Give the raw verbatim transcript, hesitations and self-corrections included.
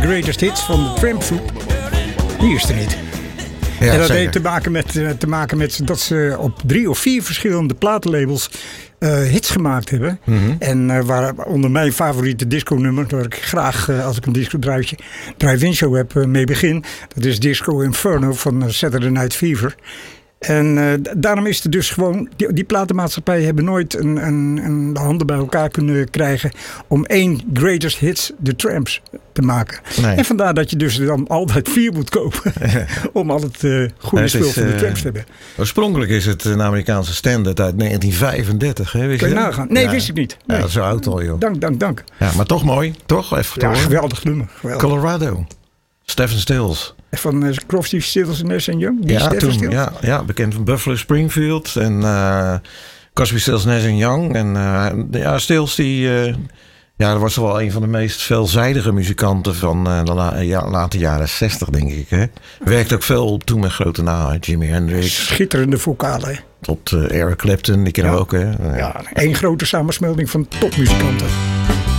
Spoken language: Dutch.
Greatest Hits van de Tramp Troop. Die is er niet. Ja, en dat zeker. heeft te maken, met, te maken met dat ze op drie of vier verschillende platenlabels uh, hits gemaakt hebben. Mm-hmm. En uh, waaronder mijn favoriete disco nummer, waar ik graag uh, als ik een disco druitje drive-in show heb uh, mee begin. Dat is Disco Inferno van uh, Saturday Night Fever. En uh, daarom is het dus gewoon, die, die platenmaatschappijen hebben nooit een, een, een de handen bij elkaar kunnen krijgen om één Greatest Hits, The Tramps, te maken. Nee. En vandaar dat je dus dan altijd vier moet kopen om al het uh, goede spul van de Tramps te hebben. Oorspronkelijk is het een Amerikaanse standaard uit negentien vijfendertig. Hè? Wist Kun je je nagaan? Nee, ja. wist ik niet. Nee. Ja, dat is zo oud al, joh. Dank, dank, dank. Ja, maar toch mooi, toch? Even ja, geweldig nummer. Geweldig. Colorado. Stephen Stills. Van uh, Crosby, Stills en Nash en Young? Die ja, toen, Stills? ja, ja, bekend van Buffalo Springfield en uh, Crosby, Stills, Nash en Young. En uh, ja, Stills die, uh, ja, dat was wel een van de meest veelzijdige muzikanten van uh, de la, ja, late jaren zestig, denk ik. Hè. Werkte ook veel op toen met grote namen, Jimi Hendrix. Schitterende vocalen. Tot uh, Eric Clapton, die kennen ja. we ook. Hè. Ja, één grote samensmelding van topmuzikanten.